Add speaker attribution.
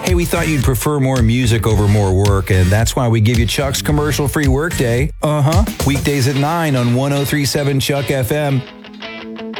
Speaker 1: Hey, we thought you'd prefer more music over more work, and that's why we give you Chuck's commercial-free workday. Weekdays at 9 on 103.7 Chuck FM.